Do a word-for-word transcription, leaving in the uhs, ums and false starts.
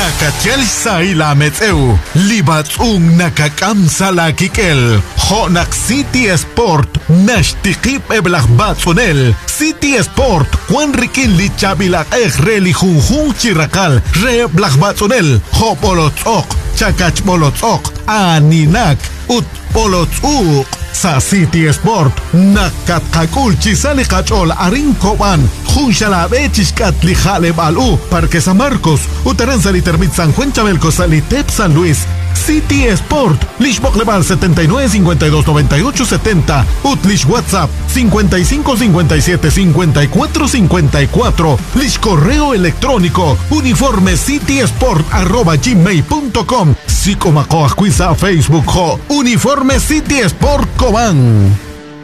Nakachel Saila Metzeu, Libatzung Nakakamsala Kikel, Honak City Sport, Nashtikip Eblach Batzonel, City Sport, Juan Riquín Lichabila Ejreli Junjun Chirakal, Re Blach Batzonel, Hopolotzok, Chakach Bolotzok, Aninak, Ut Polotzuk. Sa City Sport, Nakatkakul Chisali Kachol Arin Koban, Junshala Bechiskat Lijale Balu, Parque San Marcos, Utaranzali Termit San Juan Chabelco Salitep San Luis. City Sport, Lishbok Leval setenta y nueve cincuenta y dos noventa y ocho setenta, Utlish WhatsApp cincuenta y cinco cincuenta y siete cincuenta y cuatro cincuenta y cuatro, Lish correo electrónico uniforme city sport arroba gmail punto com, Sicomacoa Cuiza Facebook ho, Uniforme City Sport Cobán.